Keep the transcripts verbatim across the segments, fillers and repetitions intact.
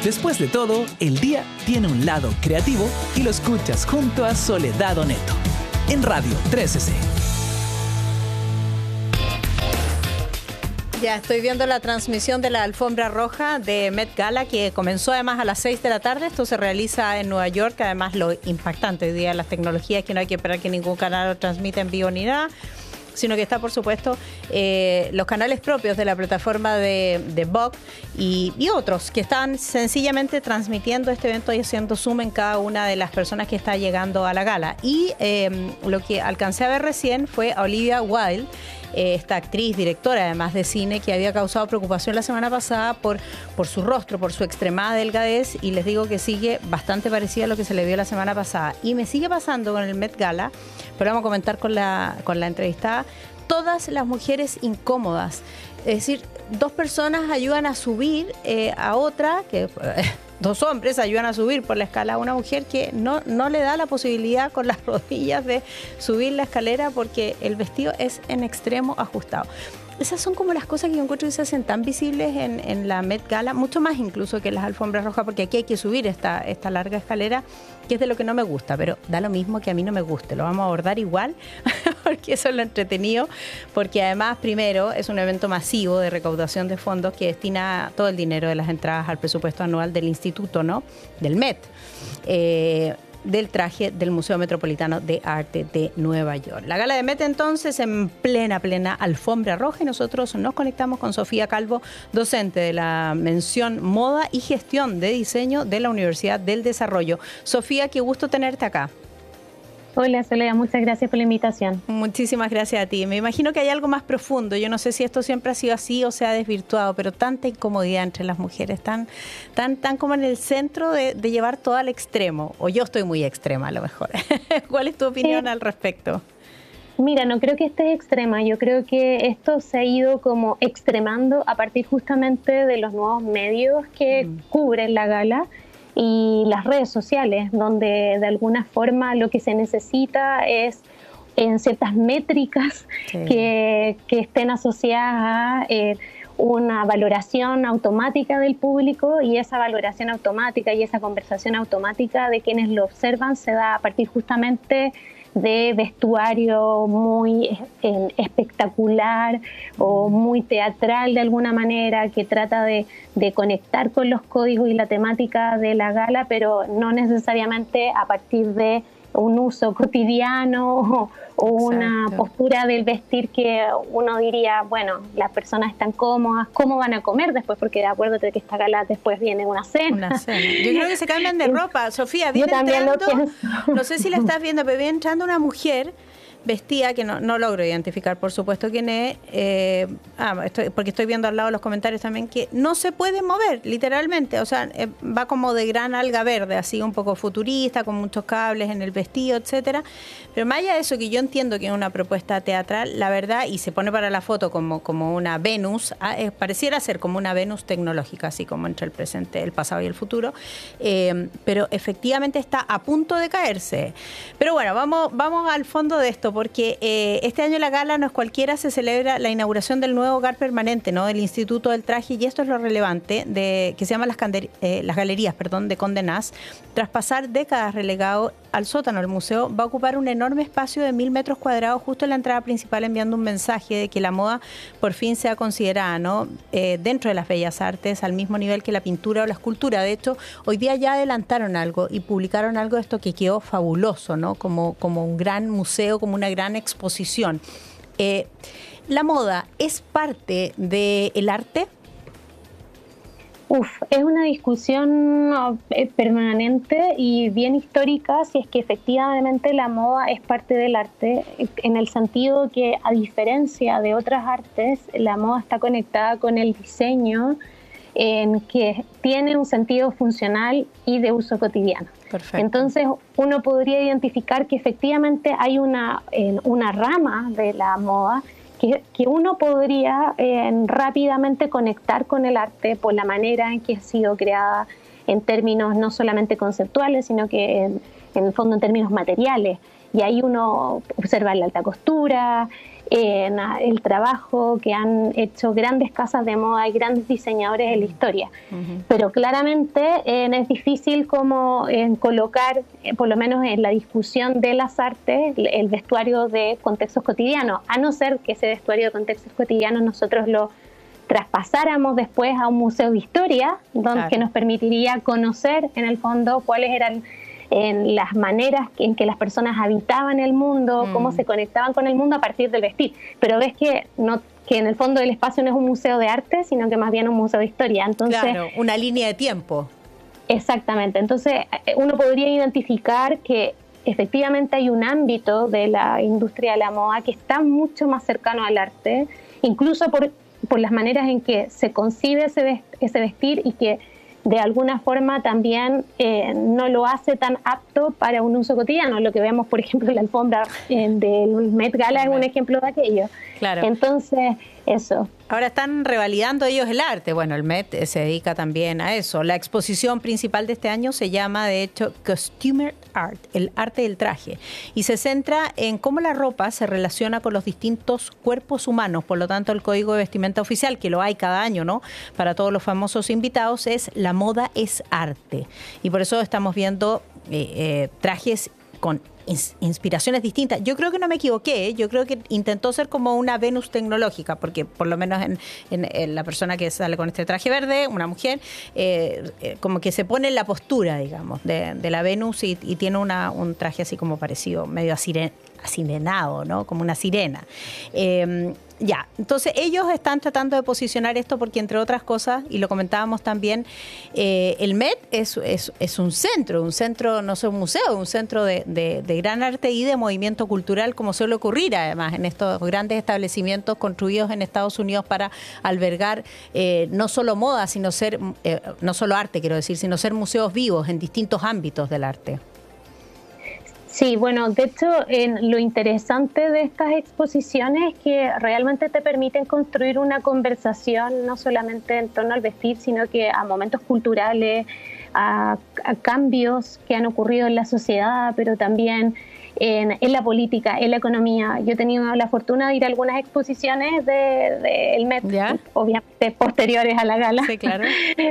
Después de todo, el día tiene un lado creativo y lo escuchas junto a Soledad Oneto en Radio trece C. Ya estoy viendo la transmisión de la alfombra roja de Met Gala, que comenzó además a las seis de la tarde. Esto se realiza en Nueva York. Además, lo impactante hoy día de las tecnologías es que no hay que esperar que ningún canal lo transmita en vivo ni nada, sino que está, por supuesto, eh, los canales propios de la plataforma de, de Vox y, y otros que están sencillamente transmitiendo este evento y haciendo zoom en cada una de las personas que está llegando a la gala. Y eh, lo que alcancé a ver recién fue a Olivia Wilde, eh, esta actriz, directora además de cine, que había causado preocupación la semana pasada por, por su rostro, por su extremada delgadez, y les digo que sigue bastante parecida a lo que se le vio la semana pasada. Y me sigue pasando con el Met Gala, pero vamos a comentar con la, con la entrevistada, todas las mujeres incómodas. Es decir, dos personas ayudan a subir eh, a otra, que eh, dos hombres ayudan a subir por la escala a una mujer que no, no le da la posibilidad con las rodillas de subir la escalera porque el vestido es en extremo ajustado. Esas son como las cosas que yo encuentro que se hacen tan visibles en, en la Met Gala, mucho más incluso que en las alfombras rojas, porque aquí hay que subir esta, esta larga escalera, que es de lo que no me gusta, pero da lo mismo que a mí no me guste, lo vamos a abordar igual, porque eso es lo entretenido, porque además, primero, es un evento masivo de recaudación de fondos que destina todo el dinero de las entradas al presupuesto anual del instituto, ¿no?, del Met. Eh, del traje del Museo Metropolitano de Arte de Nueva York. La gala de Met entonces en plena, plena alfombra roja, y nosotros nos conectamos con Sofía Calvo, docente de la mención Moda y Gestión de Diseño de la Universidad del Desarrollo. Sofía, qué gusto tenerte acá. Hola Soledad, muchas gracias por la invitación. Muchísimas gracias a ti. Me imagino que hay algo más profundo. Yo no sé si esto siempre ha sido así o se ha desvirtuado, pero tanta incomodidad entre las mujeres, tan, tan, tan como en el centro de, de llevar todo al extremo. O yo estoy muy extrema a lo mejor. ¿Cuál es tu opinión sí. al respecto? Mira, no creo que estés extrema. Yo creo que esto se ha ido como extremando a partir justamente de los nuevos medios que mm. cubren la gala y las redes sociales, donde de alguna forma lo que se necesita es en ciertas métricas sí. que, que estén asociadas a eh, una valoración automática del público, y esa valoración automática y esa conversación automática de quienes lo observan se da a partir justamente de vestuario muy eh, espectacular o muy teatral de alguna manera, que trata de, de conectar con los códigos y la temática de la gala, pero no necesariamente a partir de un uso cotidiano o, o una postura del vestir que uno diría, bueno, las personas están cómodas, ¿cómo van a comer después? Porque de acuerdo que esta gala después viene una cena. Una cena. Yo creo que se cambian de ropa. Sofía, viene Yo también entrando, lo pienso. No sé si la estás viendo, pero viene entrando una mujer vestida, que no, no logro identificar por supuesto quién es, eh, ah, estoy, porque estoy viendo al lado los comentarios también, que no se puede mover literalmente, o sea, eh, va como de gran alga verde, así un poco futurista, con muchos cables en el vestido, etcétera, pero más allá de eso, que yo entiendo que es una propuesta teatral, la verdad, y se pone para la foto como, como una Venus, ah, eh, pareciera ser como una Venus tecnológica, así como entre el presente, el pasado y el futuro, eh, pero efectivamente está a punto de caerse. Pero bueno, vamos, vamos al fondo de esto, porque eh, este año la gala no es cualquiera, se celebra la inauguración del nuevo hogar permanente, ¿no?, del Instituto del Traje, y esto es lo relevante, de que se llama las, eh, las galerías perdón, de Condé Nast. Tras pasar décadas relegado al sótano del museo, va a ocupar un enorme espacio de mil metros cuadrados justo en la entrada principal, enviando un mensaje de que la moda por fin sea considerada, ¿no?, eh, dentro de las bellas artes al mismo nivel que la pintura o la escultura. De hecho, hoy día ya adelantaron algo y publicaron algo de esto que quedó fabuloso, ¿no?, como, como un gran museo, como una gran exposición. Eh, ¿La moda es parte del arte? Uf, es una discusión permanente y bien histórica si es que efectivamente la moda es parte del arte, en el sentido que, a diferencia de otras artes, la moda está conectada con el diseño, en que tiene un sentido funcional y de uso cotidiano. Perfecto. Entonces uno podría identificar que efectivamente hay una, eh, una rama de la moda que, que uno podría eh, rápidamente conectar con el arte por la manera en que ha sido creada, en términos no solamente conceptuales, sino que en, en el fondo en términos materiales. Y ahí uno observa la alta costura, en el trabajo que han hecho grandes casas de moda y grandes diseñadores en la historia. Uh-huh. Pero claramente eh, es difícil como eh, colocar, eh, por lo menos en la discusión de las artes, el vestuario de contextos cotidianos, a no ser que ese vestuario de contextos cotidianos nosotros lo traspasáramos después a un museo de historia, donde claro. que nos permitiría conocer en el fondo cuáles eran en las maneras en que las personas habitaban el mundo, mm. cómo se conectaban con el mundo a partir del vestir. Pero ves que no que en el fondo el espacio no es un museo de arte, sino que más bien un museo de historia. Entonces, claro, una línea de tiempo. Exactamente. Entonces uno podría identificar que efectivamente hay un ámbito de la industria de la moda que está mucho más cercano al arte, incluso por, por las maneras en que se concibe ese, ese vestir y que de alguna forma también eh, no lo hace tan apto para un uso cotidiano. Lo que vemos, por ejemplo, en la alfombra eh, del Met Gala es un ejemplo de aquello. Claro. Entonces, eso. Ahora están revalidando ellos el arte. Bueno, el Met se dedica también a eso. La exposición principal de este año se llama, de hecho, Costumer Art, el arte del traje. Y se centra en cómo la ropa se relaciona con los distintos cuerpos humanos. Por lo tanto, el código de vestimenta oficial, que lo hay cada año, ¿no?, para todos los famosos invitados, es la moda es arte. Y por eso estamos viendo eh, eh, trajes con inspiraciones distintas. Yo creo que no me equivoqué, ¿eh? Yo creo que intentó ser como una Venus tecnológica, porque por lo menos en, en, en la persona que sale con este traje verde, una mujer, eh, eh, como que se pone en la postura, digamos, de, de la Venus y, y tiene una, un traje así como parecido, medio asire, asirenado, ¿no? Como una sirena. Eh, Ya, entonces ellos están tratando de posicionar esto porque, entre otras cosas, y lo comentábamos también, eh, el Met es, es, es un centro, un centro, no sé, un museo, un centro de, de, de gran arte y de movimiento cultural, como suele ocurrir además en estos grandes establecimientos construidos en Estados Unidos para albergar eh, no solo moda, sino ser, eh, no solo arte, quiero decir, sino ser museos vivos en distintos ámbitos del arte. Sí, bueno, de hecho, en lo interesante de estas exposiciones es que realmente te permiten construir una conversación no solamente en torno al vestir, sino que a momentos culturales, a, a cambios que han ocurrido en la sociedad, pero también en, en la política, en la economía. Yo he tenido la fortuna de ir a algunas exposiciones del de, de Met, ¿ya?, obviamente posteriores a la gala. Sí, claro.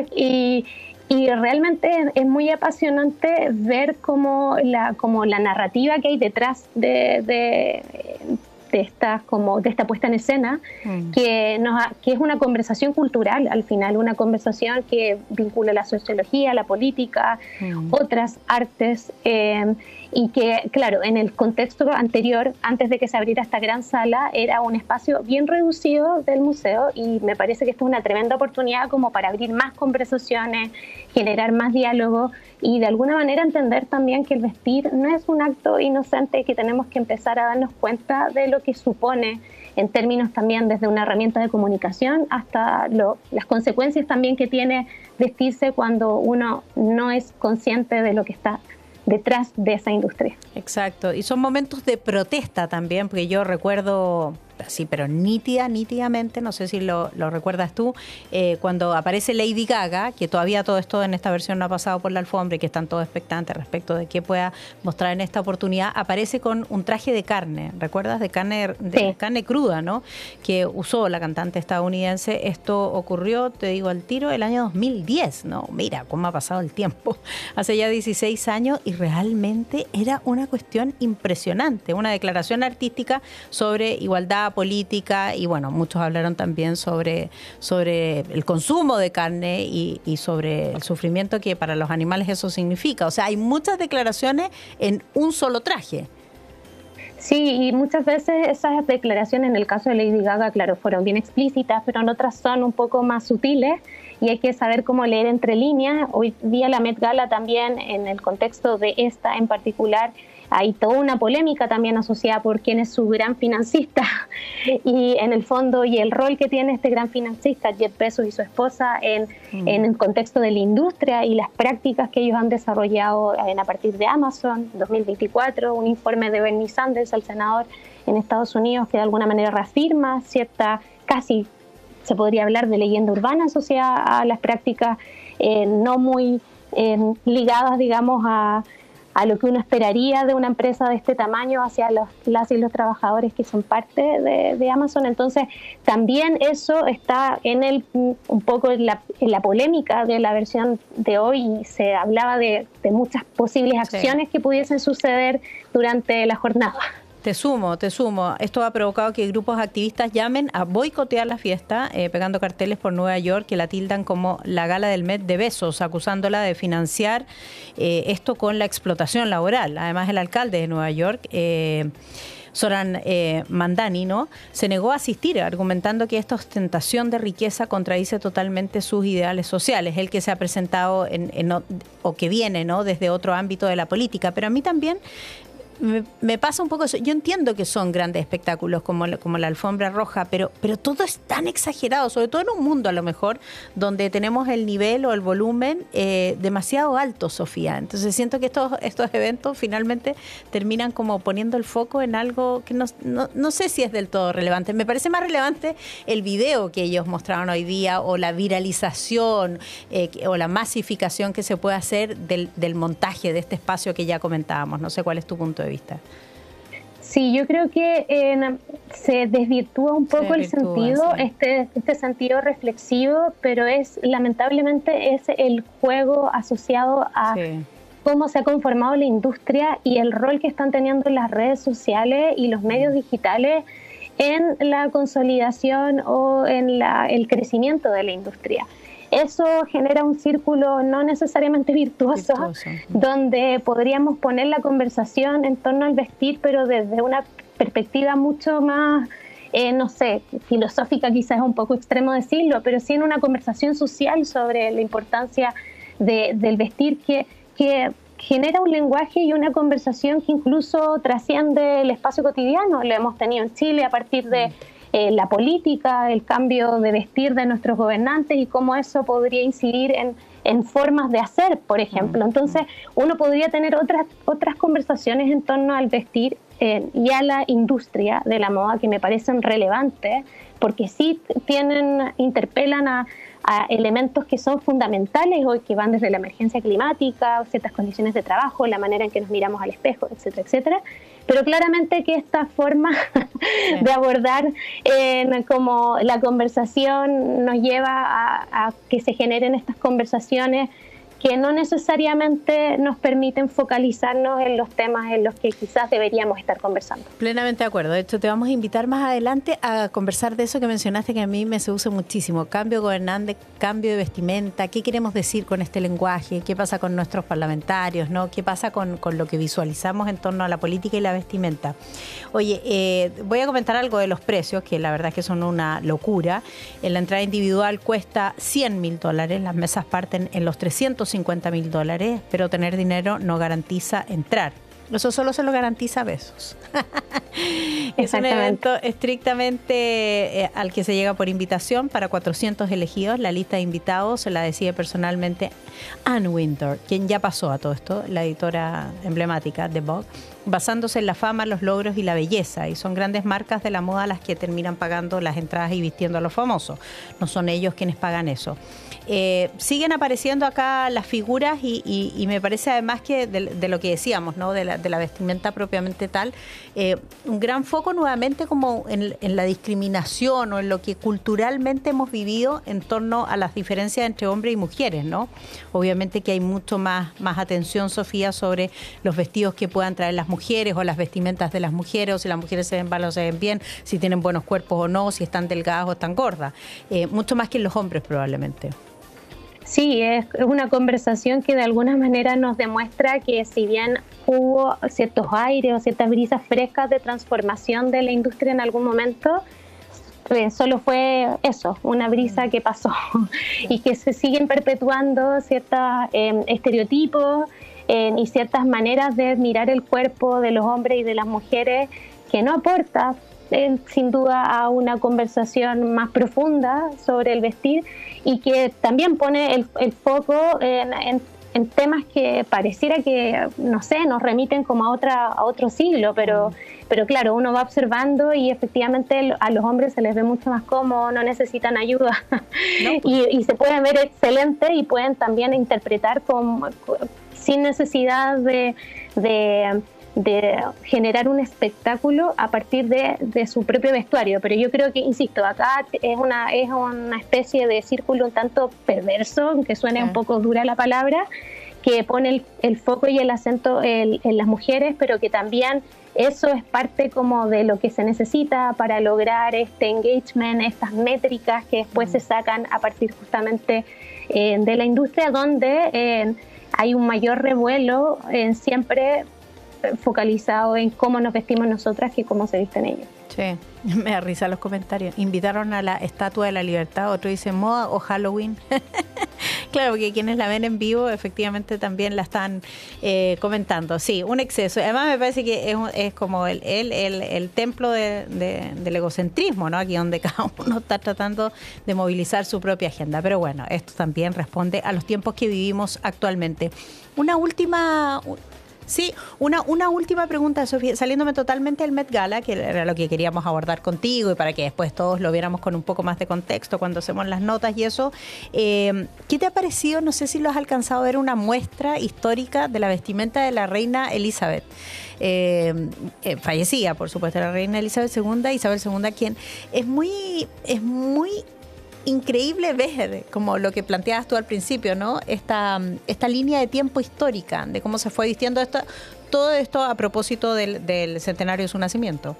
y Y realmente es muy apasionante ver cómo la, como la narrativa que hay detrás de, de, de, esta, como de esta puesta en escena, mm. que, nos, que es una conversación cultural al final, una conversación que vincula la sociología, la política, mm. otras artes, eh, y que, claro, en el contexto anterior, antes de que se abriera esta gran sala, era un espacio bien reducido del museo, y me parece que esto es una tremenda oportunidad como para abrir más conversaciones, generar más diálogo y de alguna manera entender también que el vestir no es un acto inocente y que tenemos que empezar a darnos cuenta de lo que supone en términos también desde una herramienta de comunicación hasta lo, las consecuencias también que tiene vestirse cuando uno no es consciente de lo que está detrás de esa industria. Exacto, y son momentos de protesta también, porque yo recuerdo, sí, pero nítida, nítidamente, no sé si lo, lo recuerdas tú, eh, cuando aparece Lady Gaga, que todavía todo esto en esta versión no ha pasado por la alfombra y que están todos expectantes respecto de qué pueda mostrar en esta oportunidad, aparece con un traje de carne, ¿recuerdas? De carne, de sí. carne cruda, ¿no?, que usó la cantante estadounidense. Esto ocurrió, te digo al tiro, el año dos mil diez, ¿no? Mira cómo ha pasado el tiempo, hace ya dieciséis años, y realmente era una cuestión impresionante, una declaración artística sobre igualdad política, y bueno, muchos hablaron también sobre, sobre el consumo de carne y, y sobre el sufrimiento que para los animales eso significa. O sea, hay muchas declaraciones en un solo traje. Sí, y muchas veces esas declaraciones, en el caso de Lady Gaga, claro, fueron bien explícitas, pero en otras son un poco más sutiles y hay que saber cómo leer entre líneas. Hoy día la Met Gala también, en el contexto de esta en particular, hay toda una polémica también asociada por quién es su gran financista y en el fondo y el rol que tiene este gran financista, Jeff Bezos y su esposa, en, mm. en el contexto de la industria y las prácticas que ellos han desarrollado en, a partir de Amazon. dos mil veinticuatro, un informe de Bernie Sanders, el senador en Estados Unidos, que de alguna manera reafirma cierta, casi se podría hablar de leyenda urbana asociada a las prácticas eh, no muy eh, ligadas, digamos, a a lo que uno esperaría de una empresa de este tamaño hacia los, las y los trabajadores que son parte de, de Amazon. Entonces, también eso está en el un poco en la, en la polémica de la versión de hoy, y se hablaba de, de muchas posibles acciones sí. que pudiesen suceder durante la jornada. Te sumo, te sumo. Esto ha provocado que grupos activistas llamen a boicotear la fiesta, eh, pegando carteles por Nueva York que la tildan como la gala del Met de besos, acusándola de financiar eh, esto con la explotación laboral. Además, el alcalde de Nueva York, eh, Zoran eh, Mandani, ¿no?, se negó a asistir, argumentando que esta ostentación de riqueza contradice totalmente sus ideales sociales. El que se ha presentado en, en, o que viene, ¿no?, desde otro ámbito de la política. Pero a mí también Me, me pasa un poco eso. Yo entiendo que son grandes espectáculos como, como la alfombra roja, pero, pero todo es tan exagerado, sobre todo en un mundo a lo mejor donde tenemos el nivel o el volumen eh, demasiado alto, Sofía. Entonces siento que estos, estos eventos finalmente terminan como poniendo el foco en algo que no, no, no sé si es del todo relevante. Me parece más relevante el video que ellos mostraron hoy día, o la viralización eh, o la masificación que se puede hacer del, del montaje de este espacio que ya comentábamos. No sé cuál es tu punto de vista. Sí, yo creo que eh, se desvirtúa un poco el sentido, sí. este, este sentido reflexivo, pero es lamentablemente es el juego asociado a sí. cómo se ha conformado la industria y el rol que están teniendo las redes sociales y los medios digitales en la consolidación o en la, el crecimiento de la industria. Eso genera un círculo no necesariamente virtuoso, virtuoso, donde podríamos poner la conversación en torno al vestir, pero desde una perspectiva mucho más, eh, no sé, filosófica, quizás es un poco extremo decirlo, pero sí en una conversación social sobre la importancia de, del vestir, que, que genera un lenguaje y una conversación que incluso trasciende el espacio cotidiano. Lo hemos tenido en Chile a partir de Eh, la política, el cambio de vestir de nuestros gobernantes y cómo eso podría incidir en, en formas de hacer, por ejemplo. Entonces, uno podría tener otras, otras conversaciones en torno al vestir eh, y a la industria de la moda que me parecen relevantes, porque sí tienen, interpelan a, a elementos que son fundamentales hoy, que van desde la emergencia climática, ciertas condiciones de trabajo, la manera en que nos miramos al espejo, etcétera, etcétera. Pero claramente que esta forma sí. de abordar eh, como la conversación nos lleva a, a que se generen estas conversaciones que no necesariamente nos permiten focalizarnos en los temas en los que quizás deberíamos estar conversando. Plenamente de acuerdo. De hecho, te vamos a invitar más adelante a conversar de eso que mencionaste, que a mí me seduce muchísimo. Cambio gobernante, cambio de vestimenta. ¿Qué queremos decir con este lenguaje? ¿Qué pasa con nuestros parlamentarios, ¿no? ¿Qué pasa con, con lo que visualizamos en torno a la política y la vestimenta? Oye, eh, voy a comentar algo de los precios, que la verdad es que son una locura. En la entrada individual cuesta cien mil dólares. Las mesas parten en los trescientos cincuenta mil dólares, pero tener dinero no garantiza entrar. Eso solo se lo garantiza besos. Es un evento estrictamente eh, al que se llega por invitación para cuatrocientos elegidos. La lista de invitados se la decide personalmente Anne Wintour, quien ya pasó a todo esto, la editora emblemática de Vogue, basándose en la fama, los logros y la belleza. Y son grandes marcas de la moda las que terminan pagando las entradas y vistiendo a los famosos. No son ellos quienes pagan eso. Eh, siguen apareciendo acá las figuras y, y, y me parece además que de, de lo que decíamos, ¿no?, de la, de la vestimenta propiamente tal, eh, un gran foco nuevamente como en, en la discriminación o en lo que culturalmente hemos vivido en torno a las diferencias entre hombres y mujeres, ¿no? Obviamente que hay mucho más, más atención, Sofía, sobre los vestidos que puedan traer las mujeres o las vestimentas de las mujeres, o si las mujeres se ven mal o se ven bien, si tienen buenos cuerpos o no, si están delgadas o están gordas, eh, mucho más que en los hombres probablemente. Sí, es una conversación que de alguna manera nos demuestra que si bien hubo ciertos aires o ciertas brisas frescas de transformación de la industria en algún momento, eh, solo fue eso, una brisa que pasó y que se siguen perpetuando ciertos eh, estereotipos eh, y ciertas maneras de mirar el cuerpo de los hombres y de las mujeres que no aporta eh, sin duda a una conversación más profunda sobre el vestir, y que también pone el, el foco en, en, en temas que pareciera que, no sé, nos remiten como a otra a otro siglo, pero, pero claro, uno va observando y efectivamente a los hombres se les ve mucho más cómodo, no necesitan ayuda, no, pues. y, y se pueden ver excelentes y pueden también interpretar como sin necesidad de, de, de generar un espectáculo a partir de, de su propio vestuario. Pero yo creo que, insisto, acá es una, es una especie de círculo un tanto perverso, aunque suene sí. un poco dura la palabra, que pone el, el foco y el acento en, en las mujeres, pero que también eso es parte como de lo que se necesita para lograr este engagement, estas métricas que después mm. se sacan a partir justamente eh, de la industria, donde eh, hay un mayor revuelo eh, siempre focalizado en cómo nos vestimos nosotras que cómo se visten ellos. Sí, me da risa los comentarios. Invitaron a la Estatua de la Libertad, otro dice moda o Halloween. Claro, porque quienes la ven en vivo efectivamente también la están eh, comentando. Sí, un exceso. Además me parece que es, es como el, el, el, el templo de, de, del egocentrismo, ¿no? Aquí donde cada uno está tratando de movilizar su propia agenda. Pero bueno, esto también responde a los tiempos que vivimos actualmente. Una última... Sí, una, una última pregunta, Sofía, saliéndome totalmente del Met Gala, que era lo que queríamos abordar contigo y para que después todos lo viéramos con un poco más de contexto cuando hacemos las notas y eso. Eh, ¿Qué te ha parecido? No sé si lo has alcanzado a ver, una muestra histórica de la vestimenta de la reina Elizabeth. Eh, eh, fallecida, por supuesto, la reina Elizabeth segunda, Isabel segunda, quien es muy, es muy increíble ver, como lo que planteabas tú al principio, ¿no? Esta, esta línea de tiempo histórica, de cómo se fue vistiendo esto, todo esto a propósito del, del centenario de su nacimiento.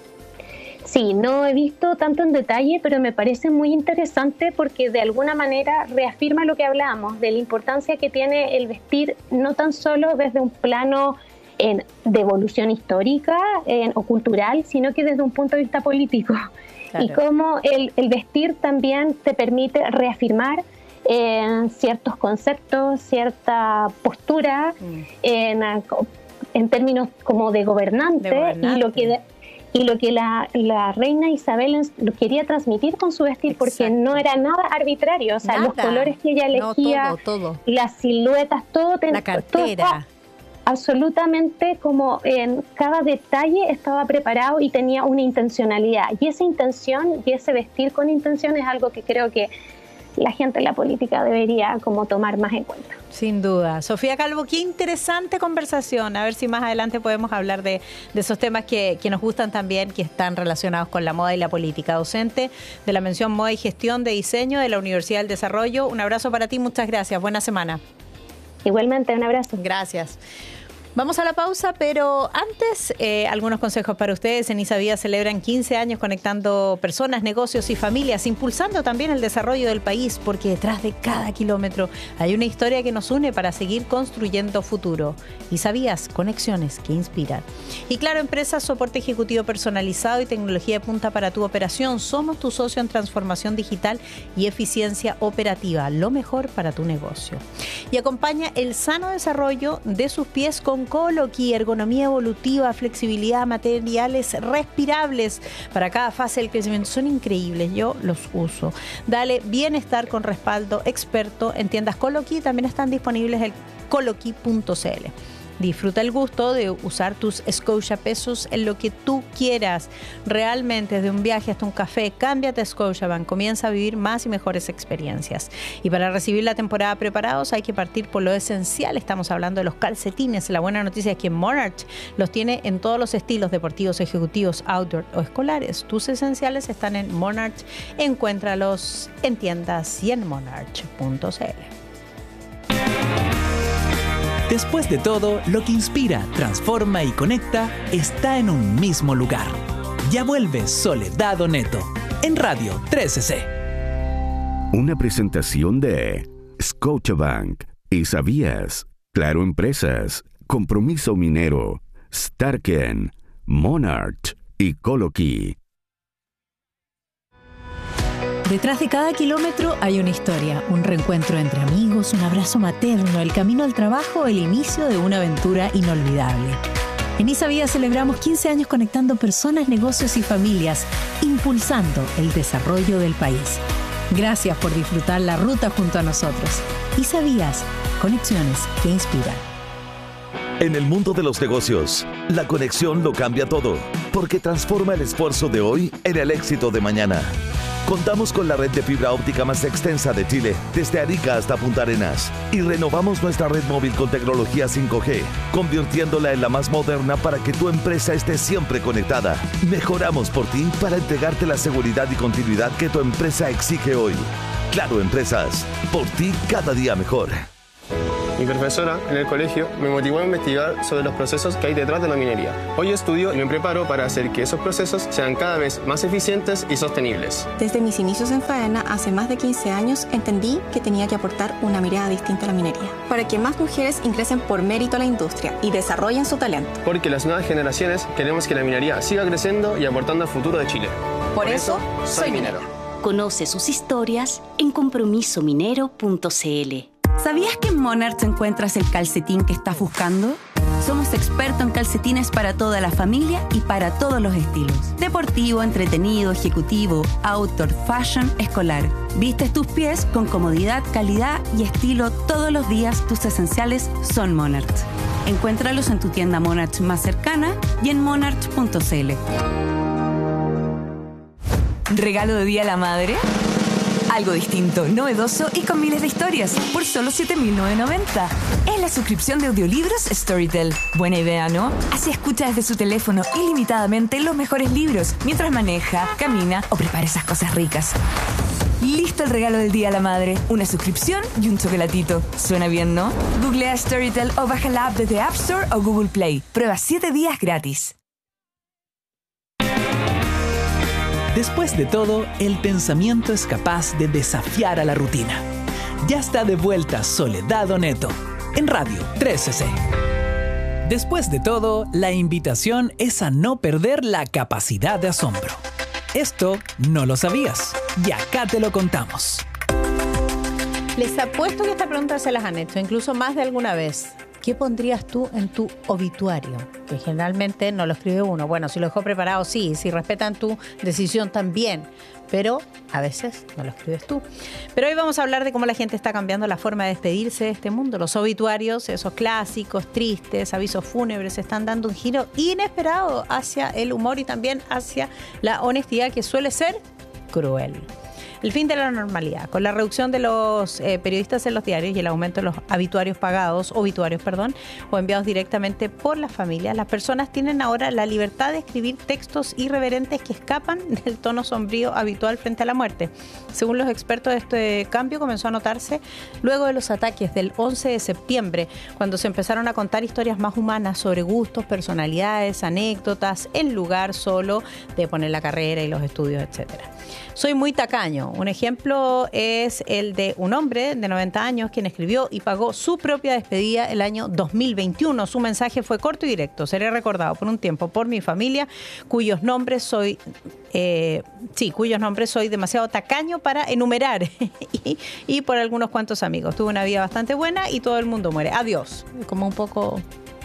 Sí, no he visto tanto en detalle, pero me parece muy interesante porque de alguna manera reafirma lo que hablábamos, de la importancia que tiene el vestir, no tan solo desde un plano en, de evolución histórica en, o cultural, sino que desde un punto de vista político. Claro. Y cómo el, el vestir también te permite reafirmar eh, ciertos conceptos, cierta postura mm. en, en términos como de gobernante, de gobernante. y lo que de, y lo que la, la reina Isabel quería transmitir con su vestir, porque Exacto. no era nada arbitrario, o sea, nada. Los colores que ella elegía, no, todo, todo. Las siluetas, todo, la cartera. Todo, absolutamente, como en cada detalle estaba preparado y tenía una intencionalidad, y esa intención y ese vestir con intención es algo que creo que la gente en la política debería como tomar más en cuenta. Sin duda. Sofía Calvo, qué interesante conversación. A ver si más adelante podemos hablar de, de esos temas que, que nos gustan también, que están relacionados con la moda y la política. Docente de la mención Moda y Gestión de Diseño de la Universidad del Desarrollo. Un abrazo para ti, muchas gracias. Buena semana. Igualmente, un abrazo. Gracias. Vamos a la pausa, pero antes, eh, algunos consejos para ustedes. En Isavía celebran quince años conectando personas, negocios y familias, impulsando también el desarrollo del país, porque detrás de cada kilómetro hay una historia que nos une para seguir construyendo futuro. Isavías, conexiones que inspiran. Y Claro Empresas, soporte ejecutivo personalizado y tecnología de punta para tu operación. Somos tu socio en transformación digital y eficiencia operativa, lo mejor para tu negocio. Y acompaña el sano desarrollo de sus pies con Coloqui, ergonomía evolutiva, flexibilidad, materiales respirables para cada fase del crecimiento. Son increíbles, yo los uso. Dale bienestar con respaldo experto en tiendas Coloqui. También están disponibles en coloqui punto c l. Disfruta el gusto de usar tus Scotia pesos en lo que tú quieras. Realmente, desde un viaje hasta un café, cámbiate a Scotiabank. Comienza a vivir más y mejores experiencias. Y para recibir la temporada preparados hay que partir por lo esencial. Estamos hablando de los calcetines. La buena noticia es que Monarch los tiene en todos los estilos deportivos, ejecutivos, outdoor o escolares. Tus esenciales están en Monarch. Encuéntralos en tiendas y en monarch punto c l. Después de todo, lo que inspira, transforma y conecta está en un mismo lugar. Ya vuelve Soledad Oneto en Radio trece C. Una presentación de Scotiabank, Isavías, Claro Empresas, Compromiso Minero, Starken, Monarch y Coloqui. Detrás de cada kilómetro hay una historia, un reencuentro entre amigos, un abrazo materno, el camino al trabajo, el inicio de una aventura inolvidable. En Isavía celebramos quince años conectando personas, negocios y familias, impulsando el desarrollo del país. Gracias por disfrutar la ruta junto a nosotros. Isavías, conexiones que inspiran. En el mundo de los negocios, la conexión lo cambia todo, porque transforma el esfuerzo de hoy en el éxito de mañana. Contamos con la red de fibra óptica más extensa de Chile, desde Arica hasta Punta Arenas. Y renovamos nuestra red móvil con tecnología cinco G, convirtiéndola en la más moderna para que tu empresa esté siempre conectada. Mejoramos por ti para entregarte la seguridad y continuidad que tu empresa exige hoy. Claro Empresas, por ti cada día mejor. Mi profesora en el colegio me motivó a investigar sobre los procesos que hay detrás de la minería. Hoy estudio y me preparo para hacer que esos procesos sean cada vez más eficientes y sostenibles. Desde mis inicios en Faena, hace más de quince años, entendí que tenía que aportar una mirada distinta a la minería, para que más mujeres ingresen por mérito a la industria y desarrollen su talento. Porque las nuevas generaciones queremos que la minería siga creciendo y aportando al futuro de Chile. Por, por eso, eso, soy minero. Conoce sus historias en compromiso minero punto c l. ¿Sabías que en Monarch encuentras el calcetín que estás buscando? Somos expertos en calcetines para toda la familia y para todos los estilos. Deportivo, entretenido, ejecutivo, outdoor, fashion, escolar. Vistes tus pies con comodidad, calidad y estilo todos los días. Tus esenciales son Monarch. Encuéntralos en tu tienda Monarch más cercana y en monarch punto c l. ¿Regalo de Día a la Madre? Algo distinto, novedoso y con miles de historias por solo siete mil novecientos noventa. Es la suscripción de audiolibros Storytel. Buena idea, ¿no? Así escucha desde su teléfono ilimitadamente los mejores libros mientras maneja, camina o prepara esas cosas ricas. Listo el regalo del Día a la Madre. Una suscripción y un chocolatito. Suena bien, ¿no? Googlea Storytel o baja la app desde App Store o Google Play. Prueba siete días gratis. Después de todo, el pensamiento es capaz de desafiar a la rutina. Ya está de vuelta Soledad Oneto, en Radio trece C. Después de todo, la invitación es a no perder la capacidad de asombro. Esto no lo sabías, y acá te lo contamos. Les apuesto que esta pregunta se las han hecho, incluso más de alguna vez. ¿Qué pondrías tú en tu obituario? Que generalmente no lo escribe uno. Bueno, si lo dejó preparado, sí. Si respetan tu decisión, también. Pero a veces no lo escribes tú. Pero hoy vamos a hablar de cómo la gente está cambiando la forma de despedirse de este mundo. Los obituarios, esos clásicos, tristes, avisos fúnebres, están dando un giro inesperado hacia el humor y también hacia la honestidad, que suele ser cruel. El fin de la normalidad. Con la reducción de los eh, periodistas en los diarios y el aumento de los obituarios pagados, obituarios, perdón, o enviados directamente por las familias, las personas tienen ahora la libertad de escribir textos irreverentes que escapan del tono sombrío habitual frente a la muerte. Según los expertos, este cambio comenzó a notarse luego de los ataques del once de septiembre, cuando se empezaron a contar historias más humanas sobre gustos, personalidades, anécdotas, en lugar solo de poner la carrera y los estudios, etcétera. Soy muy tacaño. Un ejemplo es el de un hombre de noventa años quien escribió y pagó su propia despedida el año dos mil veintiuno. Su mensaje fue corto y directo. Seré recordado por un tiempo por mi familia, cuyos nombres soy, eh, sí, cuyos nombres soy demasiado tacaño para enumerar y, y por algunos cuantos amigos. Tuve una vida bastante buena y todo el mundo muere. Adiós. Como un poco...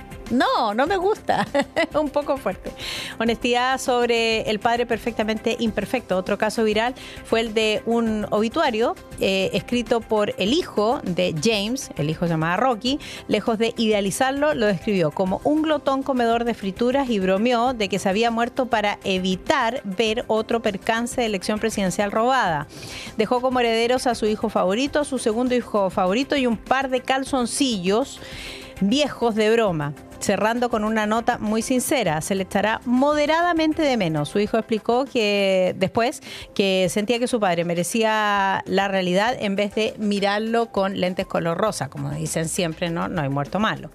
No, no me gusta. Un poco fuerte. Honestidad sobre el padre perfectamente imperfecto. Otro caso viral fue el de un obituario eh, escrito por el hijo de James, el hijo se llamaba Rocky. Lejos de idealizarlo, lo describió como un glotón comedor de frituras y bromeó de que se había muerto para evitar ver otro percance de elección presidencial robada. Dejó como herederos a su hijo favorito, a su segundo hijo favorito y un par de calzoncillos viejos de broma. Cerrando con una nota muy sincera, se le echará moderadamente de menos. Su hijo explicó que después que sentía que su padre merecía la realidad en vez de mirarlo con lentes color rosa, como dicen siempre, no, no hay muerto malo.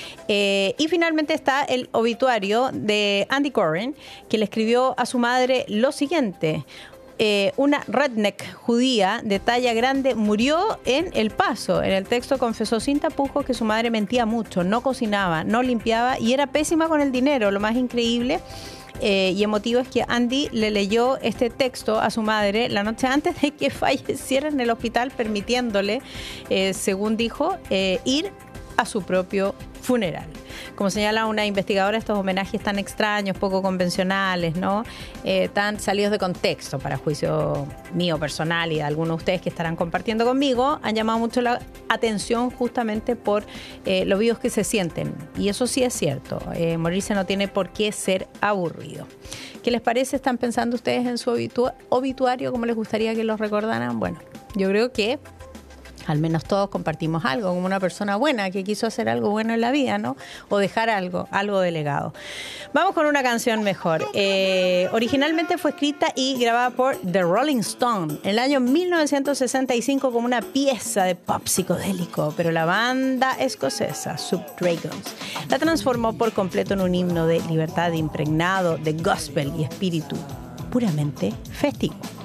Eh, y finalmente está el obituario de Andy Cohen, que le escribió a su madre lo siguiente: Eh, una redneck judía de talla grande murió en El Paso. En el texto confesó sin tapujos que su madre mentía mucho, no cocinaba, no limpiaba y era pésima con el dinero. Lo más increíble eh, y emotivo es que Andy le leyó este texto a su madre la noche antes de que falleciera en el hospital, permitiéndole, eh, según dijo, eh, ir a su propio funeral. Como señala una investigadora, estos homenajes tan extraños, poco convencionales, ¿no? Eh, tan salidos de contexto, para juicio mío personal y de algunos de ustedes que estarán compartiendo conmigo, han llamado mucho la atención justamente por eh, lo vivos que se sienten. Y eso sí es cierto, eh, morirse no tiene por qué ser aburrido. ¿Qué les parece? ¿Están pensando ustedes en su obitu- obituario? ¿Cómo les gustaría que los recordaran? Bueno, yo creo que al menos todos compartimos algo, como una persona buena que quiso hacer algo bueno en la vida, ¿no? O dejar algo, algo de legado. Vamos con una canción mejor. Eh, originalmente fue escrita y grabada por The Rolling Stones en el año mil novecientos sesenta y cinco como una pieza de pop psicodélico, pero la banda escocesa Subdragons la transformó por completo en un himno de libertad impregnado de gospel y espíritu puramente festivo.